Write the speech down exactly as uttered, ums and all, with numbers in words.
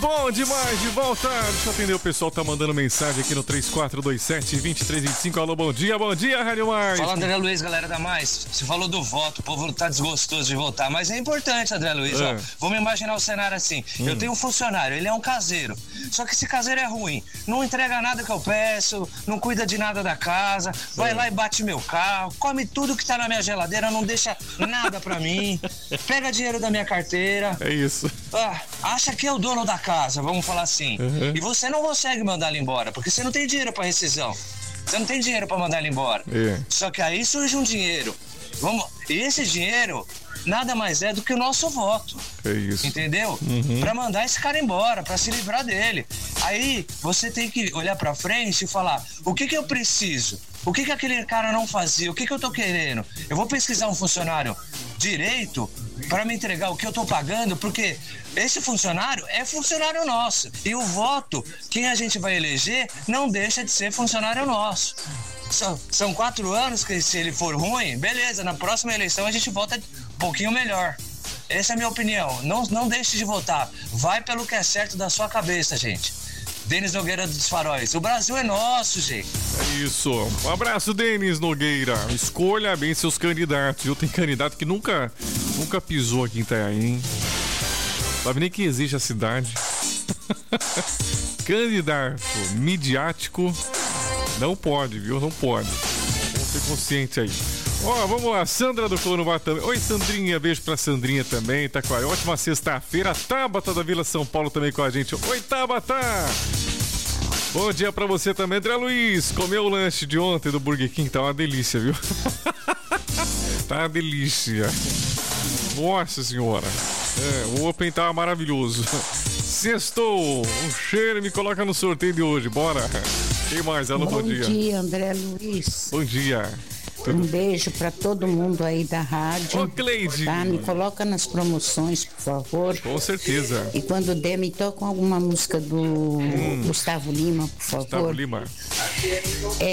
Bom demais, de volta. Deixa eu atender, o pessoal tá mandando mensagem aqui no três quatro dois sete, dois três dois cinco. Alô, bom dia, bom dia, Rádio Mais. Fala, André Luiz, galera da Mais. Você falou do voto, o povo tá desgostoso de votar, mas é importante, André Luiz. É. Ó, vamos imaginar o cenário assim. Hum. Eu tenho um funcionário, ele é um caseiro. Só que esse caseiro é ruim. Não entrega nada que eu peço, não cuida de nada da casa, vai é. lá e bate meu carro, come tudo que tá na minha geladeira, não deixa nada pra mim, pega dinheiro da minha carteira. É isso. Ah, acha que é o dono da casa, vamos falar assim. Uhum. E você não consegue mandar ele embora, porque você não tem dinheiro pra rescisão. Você não tem dinheiro pra mandar ele embora. É. Só que aí surge um dinheiro. Vamos... E esse dinheiro nada mais é do que o nosso voto. É isso. Entendeu? Uhum. Pra mandar esse cara embora, pra se livrar dele. Aí você tem que olhar pra frente e falar: o que que eu preciso? O que que aquele cara não fazia? O que que eu tô querendo? Eu vou pesquisar um funcionário direito para me entregar o que eu tô pagando, porque esse funcionário é funcionário nosso. E o voto, quem a gente vai eleger, não deixa de ser funcionário nosso. São, são quatro anos que, se ele for ruim, beleza, na próxima eleição a gente vota um pouquinho melhor. Essa é a minha opinião. Não, não deixe de votar. Vai pelo que é certo da sua cabeça, gente. Denis Nogueira dos Faróis. O Brasil é nosso, gente. É isso. Um abraço, Denis Nogueira. Escolha bem seus candidatos. Eu tenho candidato que nunca, nunca pisou aqui em Itanhaém, hein? Sabe nem que existe a cidade. Candidato midiático não pode, viu? Não pode. Vamos ser consciente aí. Ó, oh, vamos lá, Sandra do Coronavá também. Oi, Sandrinha, beijo pra Sandrinha também, tá com a ótima sexta-feira. Tabata da Vila São Paulo também com a gente. Oi, Tabata! Bom dia pra você também, André Luiz. Comeu o lanche de ontem do Burger King, tá uma delícia, viu? Tá uma delícia. Nossa senhora. É, o Open tá maravilhoso. Sextou, um cheiro, me coloca no sorteio de hoje, bora. Quem mais? Alô, bom, bom dia. Bom dia, André Luiz. Bom dia. Um beijo pra todo mundo aí da rádio. Ô, Cleide. Tá? Me coloca nas promoções, por favor. Com certeza. E quando der, me toca alguma música do hum. Gustavo Lima, por favor. Gustavo Lima. É,